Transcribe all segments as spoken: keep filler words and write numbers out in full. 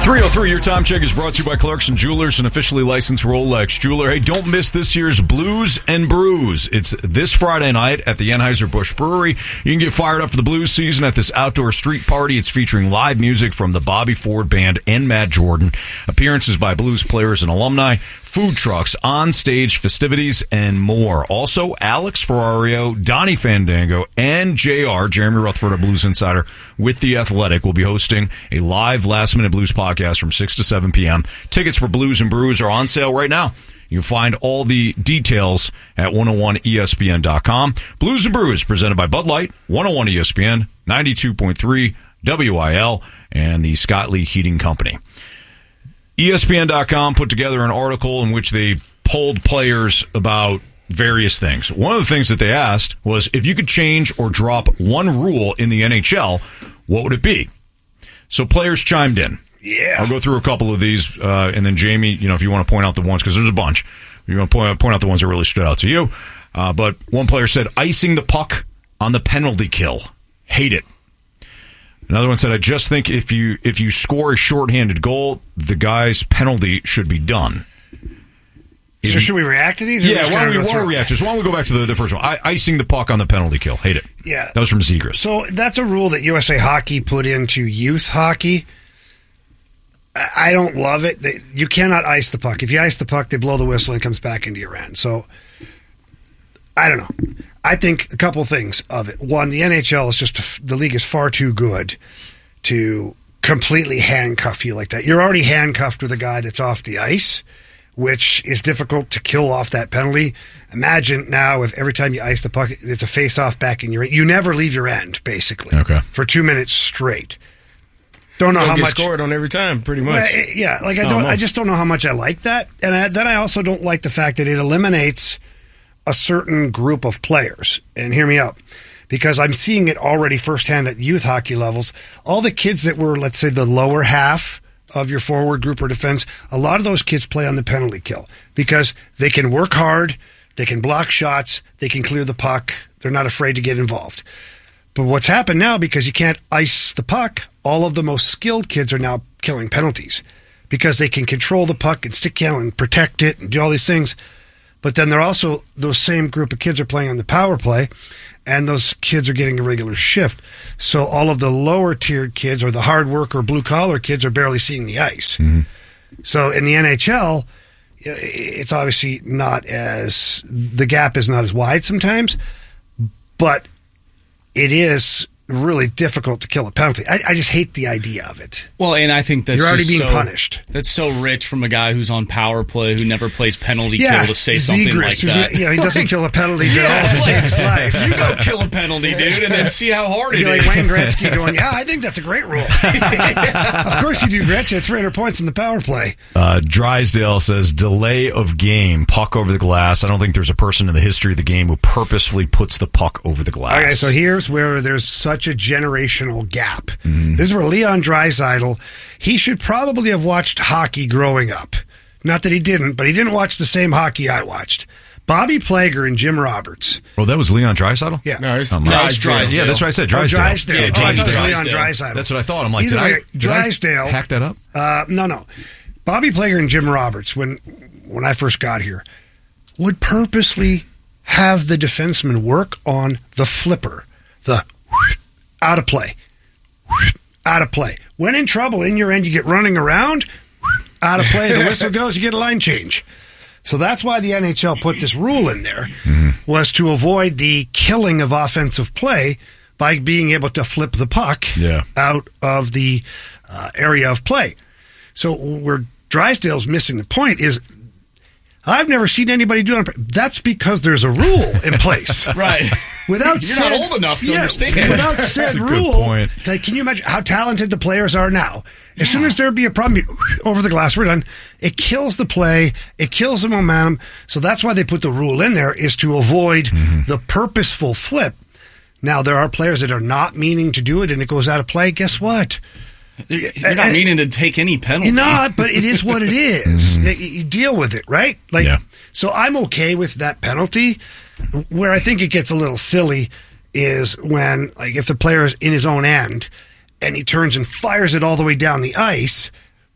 three oh three, your time check is brought to you by Clarkson Jewelers, an officially licensed Rolex jeweler. Hey, don't miss this year's Blues and Brews. It's this Friday night at the Anheuser-Busch Brewery. You can get fired up for the blues season at this outdoor street party. It's featuring live music from the Bobby Ford Band and Matt Jordan, appearances by blues players and alumni, food trucks, on-stage festivities, and more. Also, Alex Ferrario, Donnie Fandango, and J R, Jeremy Rutherford, a Blues Insider, with The Athletic, will be hosting a live last-minute blues podcast from six to seven p.m. Tickets for Blues and Brews are on sale right now. You can find all the details at one oh one E S P N dot com. Blues and Brews, presented by Bud Light, one oh one E S P N, ninety-two point three W I L, and the Scott Lee Heating Company. E S P N dot com put together an article in which they polled players about various things. One of the things that they asked was, if you could change or drop one rule in the N H L, what would it be? So players chimed in. Yeah. I'll go through a couple of these, uh, and then Jamie, you know, if you want to point out the ones, because there's a bunch, if you want to point, point out the ones that really stood out to you. Uh, but one player said, icing the puck on the penalty kill. Hate it. Another one said, I just think if you if you score a shorthanded goal, the guy's penalty should be done. So should we react to these? Or Yeah, why don't we, go why don't we react to this? Why don't we go back to the, the first one? I, icing the puck on the penalty kill. Hate it. Yeah. That was from Zegras. So that's a rule that U S A Hockey put into youth hockey. I I don't love it. They, you cannot ice the puck. If you ice the puck, they blow the whistle and it comes back into your end. So, I don't know. I think a couple things of it. One, the N H L is just, the league is far too good to completely handcuff you like that. You're already handcuffed with a guy that's off the ice, which is difficult to kill off that penalty. Imagine now if every time you ice the puck, it's a face-off back in your end. You never leave your end, basically, okay, for two minutes straight. Don't know Don't how get much scored on every time, pretty much. Well, yeah, like I don't. Almost. I just don't know how much I like that, and I, then I also don't like the fact that it eliminates a certain group of players. And hear me out, because I'm seeing it already firsthand at youth hockey levels. All the kids that were, let's say, the lower half of your forward group or defense, a lot of those kids play on the penalty kill because they can work hard, they can block shots, they can clear the puck. They're not afraid to get involved. But what's happened now, because you can't ice the puck, all of the most skilled kids are now killing penalties because they can control the puck and stick handle and protect it and do all these things. But then they're also, those same group of kids are playing on the power play, and those kids are getting a regular shift. So all of the lower tiered kids or the hard worker, blue collar kids are barely seeing the ice. Mm-hmm. So in the N H L, it's obviously not as, the gap is not as wide sometimes, but it is really difficult to kill a penalty. I, I just hate the idea of it. Well, and I think that's You're already just being so, punished. That's so rich from a guy who's on power play who never plays penalty Yeah, kill to say something Zegras, like that. who's- yeah, he doesn't kill a penalty Yeah, at all to save his life. You go kill a penalty, dude, and then see how hard It'd it be is. like Wayne Gretzky going, yeah, I think that's a great rule. Of course you do, Gretzky. It's three hundred points in the power play. Uh, Drysdale says, delay of game, puck over the glass. I don't think there's a person in the history of the game who purposefully puts the puck over the glass. Okay, so here's where there's such a generational gap. Mm-hmm. This is where Leon Draisaitl, he should probably have watched hockey growing up. Not that he didn't, but he didn't watch the same hockey I watched. Bobby Plager and Jim Roberts. Oh, that was Leon Draisaitl? Yeah. No, it's, Oh, my- No, it's Drysdale. Yeah, that's what I said. Oh, Drysdale. Drysdale. Yeah, Oh, I James thought it was Drysdale. Leon Draisaitl. That's what I thought. I'm like, Either did, way, I, did Drysdale. I hack that up? Uh, no, no. Bobby Plager and Jim Roberts, when when I first got here, would purposely have the defenseman work on the flipper, the out of play, out of play. When in trouble, in your end, you get running around, out of play, the whistle goes, you get a line change. So that's why the N H L put this rule in there, mm-hmm. was to avoid the killing of offensive play by being able to flip the puck yeah. out of the uh, area of play. So where Drysdale's missing the point is, I've never seen anybody do it. That's because there's a rule in place. Right. Without You're said, not old enough to yeah, understand. Without said That's a good rule, point. like, can you imagine how talented the players are now? As soon as there be a problem, you, over the glass, we're done. It kills the play. It kills the momentum. So that's why they put the rule in there, is to avoid mm-hmm. the purposeful flip. Now, there are players that are not meaning to do it, and it goes out of play. Guess what? You're not meaning to take any penalty. You're not, but it is what it is. Mm-hmm. You, you deal with it, right? Like, yeah. So I'm okay with that penalty. Where I think it gets a little silly is when, like, if the player is in his own end and he turns and fires it all the way down the ice,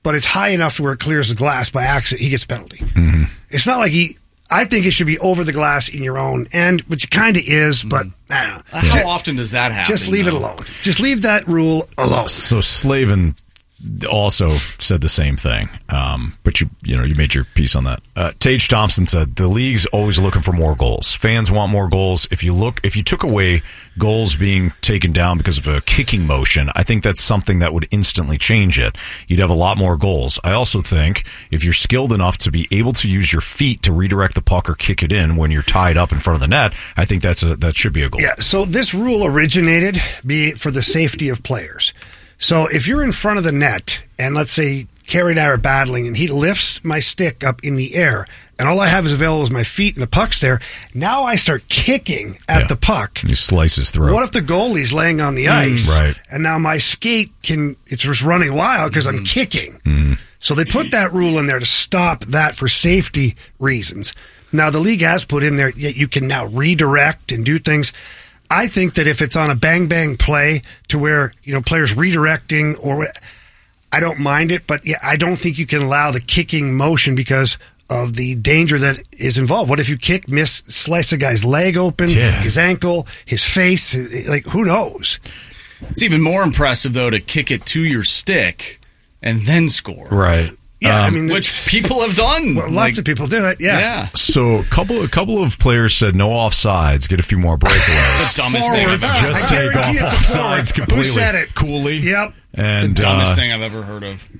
but it's high enough to where it clears the glass by accident, he gets a penalty. Mm-hmm. It's not like he. I think it should be over the glass in your own end, which it kind of is, but I don't know. How Just- often does that happen? Just leave though? it alone. Just leave that rule alone. So Slavin also said the same thing, um, but you you know you made your piece on that. Uh, Tage Thompson said the league's always looking for more goals. Fans want more goals. If you look, if you took away goals being taken down because of a kicking motion, I think that's something that would instantly change it. You'd have a lot more goals. I also think if you're skilled enough to be able to use your feet to redirect the puck or kick it in when you're tied up in front of the net, I think that's a that should be a goal. Yeah. So this rule originated be for the safety of players. So if you're in front of the net, and let's say Carey and I are battling, and he lifts my stick up in the air, and all I have is available is my feet, and the puck's there, now I start kicking at Yeah. the puck. And he slices through. What if the goalie's laying on the ice, right. and now my skate can, it's just running wild because I'm kicking. So they put that rule in there to stop that for safety reasons. Now the league has put in there, yet you can now redirect and do things. I think that if it's on a bang-bang play to where, you know, players redirecting, or I don't mind it, but yeah, I don't think you can allow the kicking motion because of the danger that is involved. What if you kick, miss, slice a guy's leg open, Yeah. his ankle, his face, like who knows? It's even more impressive, though, to kick it to your stick and then score. Right. Yeah, I Um, mean, Which people have done. well, lots Like, of people do it, yeah. Yeah. So a couple a couple of players said no offsides, get a few more breakaways. The dumbest thing I've Forwards. ever Just I take off guarantee it's a forward. offsides completely. Who said it? Cooley. Yep. And It's the dumbest uh, thing I've ever heard of.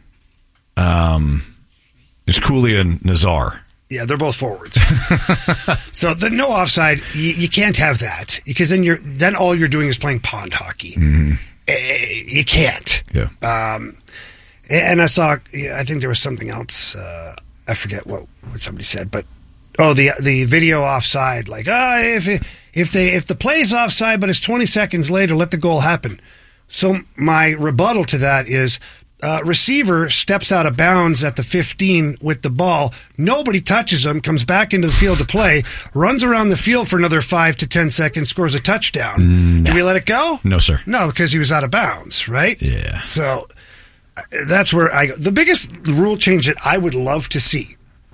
Um, it's Cooley and Nazar. Yeah, they're both forwards. So the no offside, you, you can't have that because then you're then all you're doing is playing pond hockey. Mm-hmm. Eh, you can't. Yeah. Um, and I saw, I think there was something else. Uh, I forget what, what somebody said, but oh, the the video offside. Like, ah, oh, if it, if they if the play's offside, but it's twenty seconds later, let the goal happen. So my rebuttal to that is, uh, receiver steps out of bounds at the fifteen with the ball. Nobody touches him. Comes back into the field to play. Runs around the field for another five to ten seconds. Scores a touchdown. Do we let it go? No, sir. No, because he was out of bounds, right? Yeah. So uh, that's where I go. The biggest rule change that I would love to see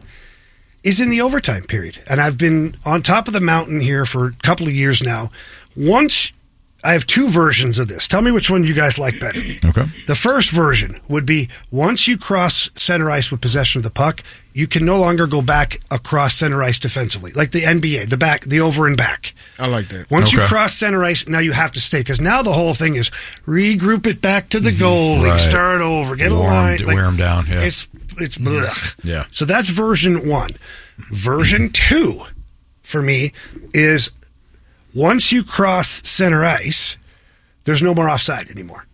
is in the overtime period. And I've been on top of the mountain here for a couple of years now. Once I have two versions of this. Tell me which one you guys like better. Okay. The first version would be once you cross center ice with possession of the puck, you can no longer go back across center ice defensively, like the N B A, the back, the over and back. I like that. Once you Okay. cross center ice, now you have to stay because now the whole thing is regroup it back to the goalie, Right. start over, get a Wear 'em- line, wear 'em down, yeah. It's it's blech. Yeah. So that's version one. Version two for me is once you cross center ice, there's no more offside anymore.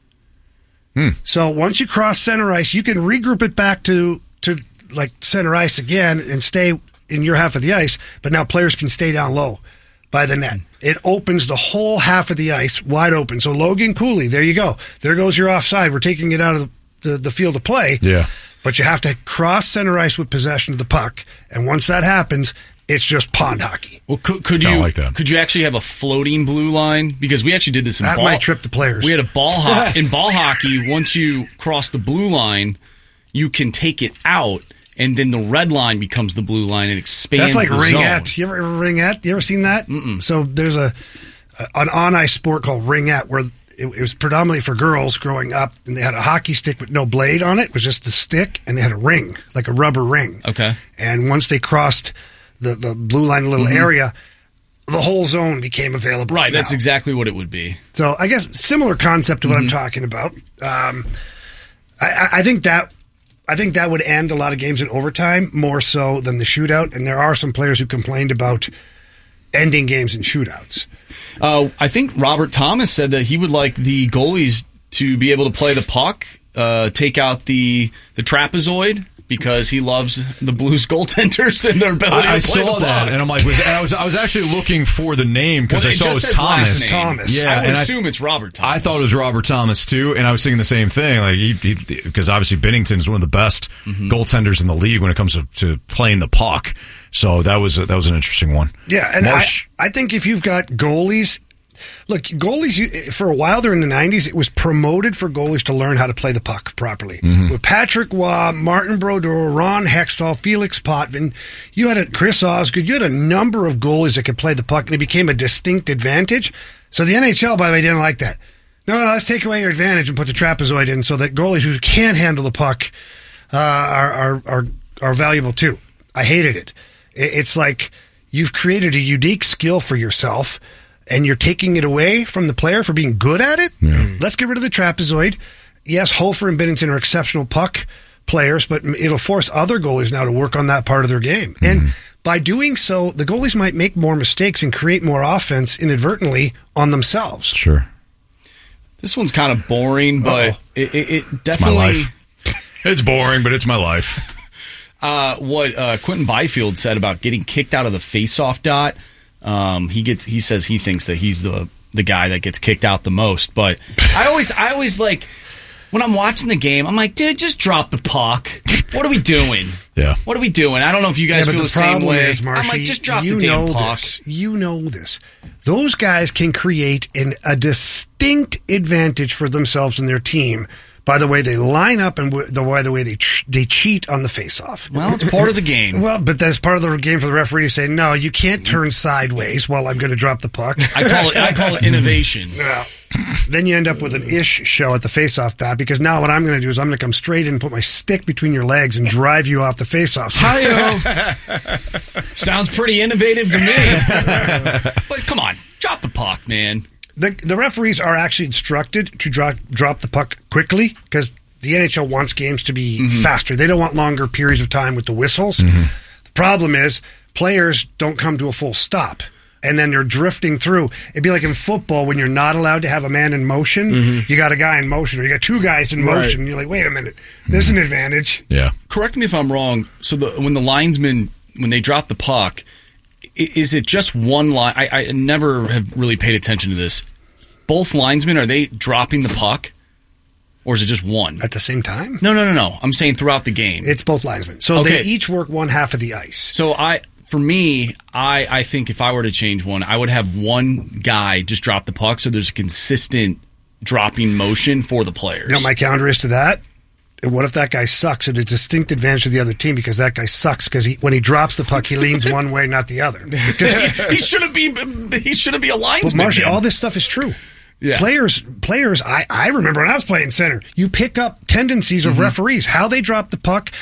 Hmm. So once you cross center ice, you can regroup it back to to like center ice again and stay in your half of the ice, but now players can stay down low by the net. It opens the whole half of the ice wide open. So Logan Cooley, there you go. There goes your offside. We're taking it out of the, the, the field of play. Yeah. But you have to cross center ice with possession of the puck. And once that happens, it's just pond hockey. Well, could, could Kinda you like that. could you actually have a floating blue line? Because we actually did this in That ball. might trip the players. We had a ball ho- in ball hockey. Once you cross the blue line, you can take it out, and then the red line becomes the blue line and expands. That's like the ringette. zone. You ever, ever ringette? You ever seen that? Mm-mm. So there's a, a an on ice sport called ringette where it, it was predominantly for girls growing up, and they had a hockey stick with no blade on it. It was just the stick, and they had a ring, like a rubber ring. Okay. And once they crossed the, the blue line little area, the whole zone became available. Right, that's now. exactly what it would be. So I guess similar concept to what I'm talking about. Um, I, I- I think that I think that would end a lot of games in overtime more so than the shootout. And there are some players who complained about ending games in shootouts. Uh, I think Robert Thomas said that he would like the goalies to be able to play the puck, uh, take out the the trapezoid, because he loves the Blues goaltenders and their ability I, I to play the saw puck. that, and I'm like, was, and I was I was actually looking for the name because Well, I it saw it just was says Thomas. last name. Thomas. Yeah, I would and I- assume it's Robert Thomas. I thought it was Robert Thomas too, and I was thinking the same thing. Like, he, he, because obviously Binnington is one of the best goaltenders in the league when it comes to, to playing the puck. So that was a, that was an interesting one. Yeah, and I, Marsh, I think if you've got goalies, look, goalies, for a while there in the nineties, it was promoted for goalies to learn how to play the puck properly. Mm-hmm. With Patrick Waugh, Martin Brodeur, Ron Hextall, Felix Potvin, you had a Chris Osgood, you had a number of goalies that could play the puck, and it became a distinct advantage. So the N H L, by the way, didn't like that. No, no, let's take away your advantage and put the trapezoid in so that goalies who can't handle the puck uh, are, are, are, are valuable too. I hated it. It's like you've created a unique skill for yourself, and you're taking it away from the player for being good at it. Yeah. Let's get rid of the trapezoid. Yes, Hofer and Binnington are exceptional puck players, but it'll force other goalies now to work on that part of their game. Mm-hmm. And by doing so, the goalies might make more mistakes and create more offense inadvertently on themselves. Sure. This one's kind of boring, but it, it, it definitely... It's my life. It's boring, but it's my life. Uh, what uh, Quentin Byfield said about getting kicked out of the faceoff dot. Um, he gets. He says he thinks that he's the the guy that gets kicked out the most. But I always, I always like when I'm watching the game. I'm like, dude, just drop the puck. What are we doing? Yeah. What are we doing? I don't know if you guys yeah, feel the, the same way. Is, Marshy, I'm like, just drop you the damn know puck. This. You know this. Those guys can create an, a distinct advantage for themselves and their team by the way they line up and w- the way the way they ch- they cheat on the faceoff. Well, it's part of the game. Well, but that's part of the game for the referee to say, no, you can't turn sideways while I'm going to drop the puck. I call it. I call it innovation. Yeah. Then you end up with an ish show at the faceoff dot because now what I'm going to do is I'm going to come straight in and put my stick between your legs and drive you off the faceoff. Hi-yo. Sounds pretty innovative to me. But come on, drop the puck, man. The the referees are actually instructed to drop drop the puck quickly because the N H L wants games to be mm-hmm. faster. They don't want longer periods of time with the whistles. Mm-hmm. The problem is players don't come to a full stop, and then they're drifting through. It'd be like in football when you're not allowed to have a man in motion. Mm-hmm. You got a guy in motion, or you got two guys in motion. Right. You're like, wait a minute, there's mm-hmm. an advantage. Yeah. Correct me if I'm wrong. So the, when the linesmen, when they drop the puck, is it just one line? I, I never have really paid attention to this. Both linesmen, are they dropping the puck? Or is it just one? At the same time? No, no, no, no. I'm saying throughout the game. It's both linesmen. So okay. they each work one half of the ice. So I, for me, I, I think if I were to change one, I would have one guy just drop the puck so there's a consistent dropping motion for the players. You know what my counter is to that? What if that guy sucks at a distinct advantage of the other team because that guy sucks because he, when he drops the puck, he leans one way, not the other. he, he shouldn't be. He shouldn't be a linesman. But Marshy, all this stuff is true. Yeah. Players, players. I, I remember when I was playing center, you pick up tendencies of mm-hmm. referees, how they drop the puck,